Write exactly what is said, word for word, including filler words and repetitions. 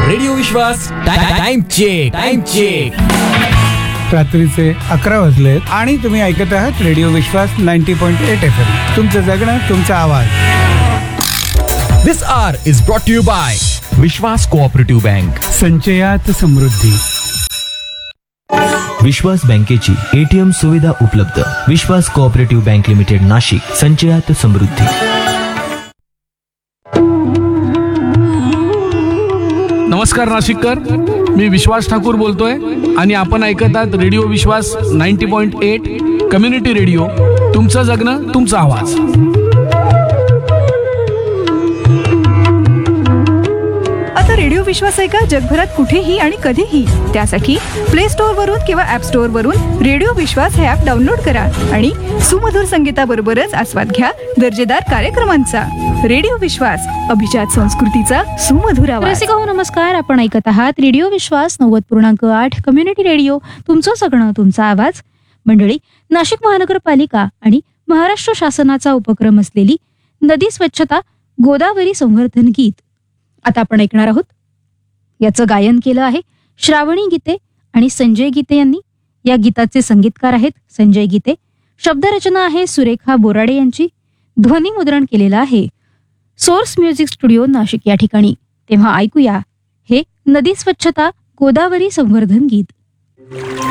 Radio विश्वास time check time check. रात्रीचे अकरा वाजलेत आणि तुम्ही ऐकत आहात रेडिओ विश्वास नव्वद पॉइंट आठ एफ एम. तुमचं जगणं तुमचा आवाज. दिस R is brought you bye Vishwas cooperative bank. संचयात समृद्धी. विश्वास बँकेची एटीएम सुविधा उपलब्ध. विश्वास कोऑपरेटिव्ह बँक लिमिटेड नाशिक. संचयात समृद्धी. नमस्कार नाशिककर, मी विश्वास ठाकूर बोलतोय आणि आपण ऐकत आहात रेडिओ विश्वास नव्वद पॉइंट आठ कम्युनिटी रेडिओ. तुमचं जगणं तुमचा आवाज. आता रेडिओ विश्वास ऐका जगभरात कुठेही आणि कधीही. त्यासाठी प्ले स्टोअर वरून किंवा ऍप स्टोअर वरून रेडिओ विश्वास हे ऍप डाउनलोड करा आणि सुमधुर संगीताबरोबरच आस्वाद घ्या दर्जेदार कार्यक्रमांचा. रेडिओ विश्वास, अभिजात संस्कृतीचा सुमधुर आवाज. रसिका नमस्कार, आपण ऐकत आहात रेडिओ विश्वास नव्वद पूर्णांक आठ कम्युनिटी रेडिओ. तुमचं सगळं तुमचा आवाज. मंडळी, नाशिक महानगरपालिका आणि महाराष्ट्र शासनाचा उपक्रम असलेली नदी स्वच्छता गोदावरी संवर्धन गीत आता आपण ऐकणार आहोत. याचं गायन केलं आहे श्रावणी गीते आणि संजय गीते यांनी. या गीताचे संगीतकार आहेत संजय गीते. शब्दरचना आहे सुरेखा बोराडे यांची. ध्वनी मुद्रण केलेलं आहे सोर्स म्युझिक स्टुडिओ नाशिक या ठिकाणी. तेव्हा ऐकूया हे नदी स्वच्छता गोदावरी संवर्धन गीत.